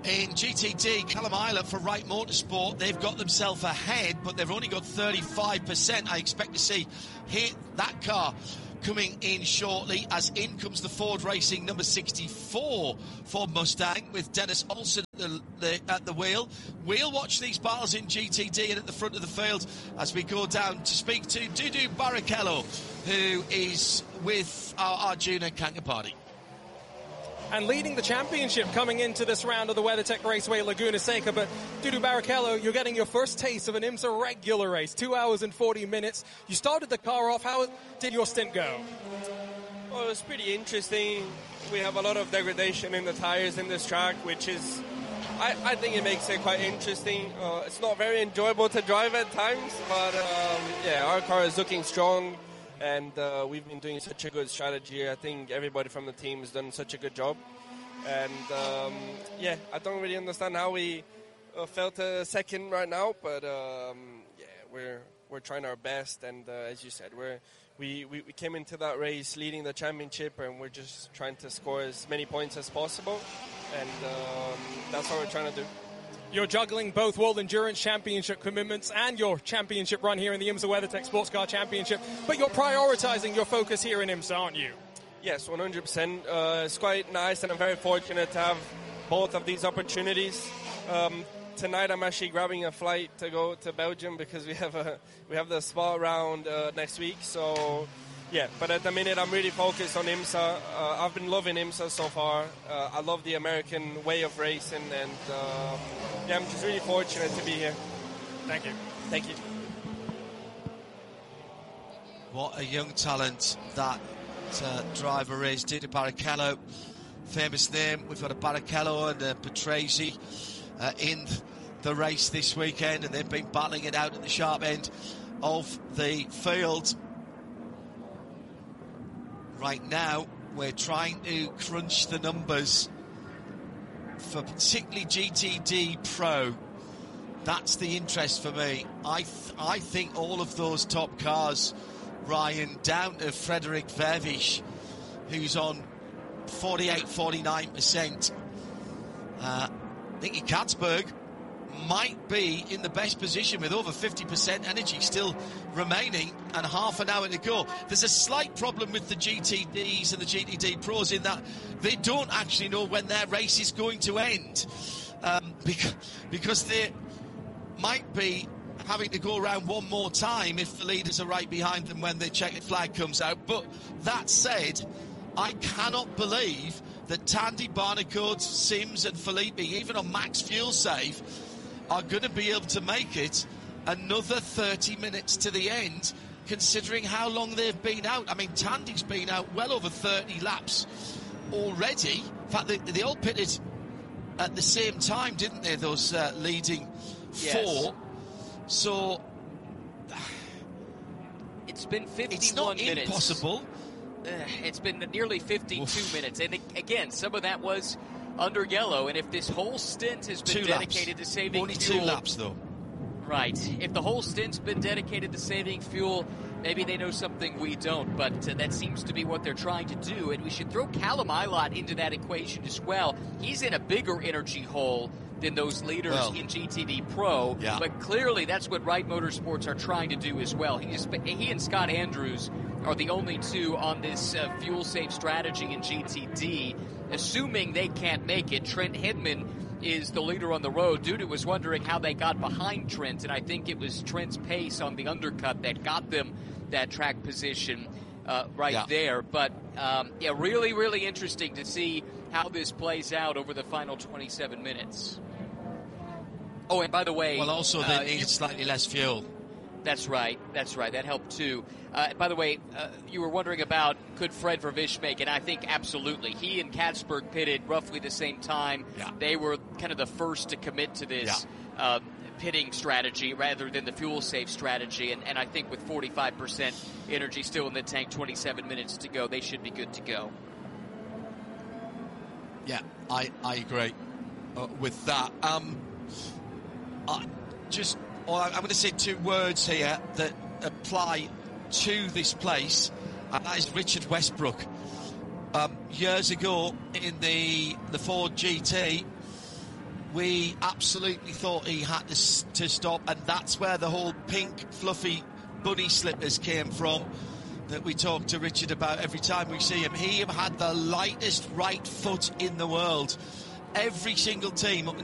In G T D, Callum Islet for Wright Motorsport, they've got themselves ahead, but they've only got thirty-five percent. I expect to see hit that car coming in shortly, as in comes the Ford Racing number sixty-four Ford Mustang with Dennis Olsen at the, the, at the wheel. We'll watch these battles in G T D and at the front of the field as we go down to speak to Dudu Barrichello, who is with our Arjuna Kankapati. And leading the championship coming into this round of the WeatherTech Raceway Laguna Seca. But Dudu Barrichello, you're getting your first taste of an IMSA regular race, two hours and forty minutes. You started the car off. How did your stint go? Well, it was pretty interesting. We have a lot of degradation in the tires in this track, which is, I, I think it makes it quite interesting. Uh, it's not very enjoyable to drive at times, but um, yeah, our car is looking strong. And uh, we've been doing such a good strategy. I think everybody from the team has done such a good job. And um, yeah, I don't really understand how we uh, felt a second right now, but um, yeah, we're we're trying our best. And uh, as you said, we're we, we we came into that race leading the championship, and we're just trying to score as many points as possible. And um, that's what we're trying to do. You're juggling both World Endurance Championship commitments and your championship run here in the IMSA WeatherTech Sports Car Championship, but you're prioritizing your focus here in IMSA, aren't you? Yes, one hundred percent. Uh, it's quite nice, and I'm very fortunate to have both of these opportunities. Um, tonight, I'm actually grabbing a flight to go to Belgium because we have a we have the spa round uh, next week. So, yeah. But at the minute, I'm really focused on IMSA. Uh, I've been loving IMSA so far. Uh, I love the American way of racing, and uh, yeah, I'm just really fortunate to be here. Thank you. Thank you. What a young talent that uh, driver is, Dudu Barrichello. Famous name. We've got a Barrichello and a Patrese uh, in the race this weekend, and they've been battling it out at the sharp end of the field. Right now, we're trying to crunch the numbers for particularly G T D Pro. That's the interest for me. I th I think all of those top cars, Ryan, down to Frederick Vervisch, who's on forty-eight, forty-nine percent. Uh, Nicky Katzberg might be in the best position with over fifty percent energy still remaining and half an hour to go. There's a slight problem with the G T Ds and the G T D Pros in that they don't actually know when their race is going to end, um, because, because they might be having to go around one more time if the leaders are right behind them when the checkered flag comes out. But that said, I cannot believe that Tandy, Barnicot, Sims and Felipe, even on max fuel save, are going to be able to make it another thirty minutes to the end, considering how long they've been out. I mean, Tandy's been out well over thirty laps already. In fact, they, they all pitted at the same time, didn't they, those uh, leading Yes. four? So it's been fifty-one it's not minutes. impossible. Uh, it's been nearly fifty-two Oof. minutes. And again, some of that was under yellow. And if this whole stint has been Two dedicated laps. to saving Only fuel, two laps, though. right? If the whole stint's been dedicated to saving fuel, maybe they know something we don't. But uh, that seems to be what they're trying to do. And we should throw Callum Ilott into that equation as well. He's in a bigger energy hole than those leaders well, in G T D Pro, yeah. but clearly that's what Wright Motorsports are trying to do as well. He, just, he and Scott Andrews are the only two on this uh, fuel-safe strategy in G T D. Assuming they can't make it, Trent Hidman is the leader on the road. Dudu was wondering how they got behind Trent, and I think it was Trent's pace on the undercut that got them that track position uh, right yeah. there. But um, yeah, really, really interesting to see how this plays out over the final twenty-seven minutes. Oh, and by the way... Well, also they uh, need you, slightly less fuel. That's right. That's right. That helped, too. Uh, by the way, uh, you were wondering about could Fred Vervisch make it. I think absolutely. He and Katzberg pitted roughly the same time. Yeah. They were kind of the first to commit to this yeah. uh, pitting strategy rather than the fuel-safe strategy. And, and I think with forty-five percent energy still in the tank, twenty-seven minutes to go, they should be good to go. Yeah, I, I agree uh, with that. Um, I just, well, I'm going to say two words here that apply to this place, and that is Richard Westbrook. Um, years ago in the the Ford G T, we absolutely thought he had to, to stop, and that's where the whole pink, fluffy bunny slippers came from that we talk to Richard about every time we see him. He had the lightest right foot in the world. Every single team up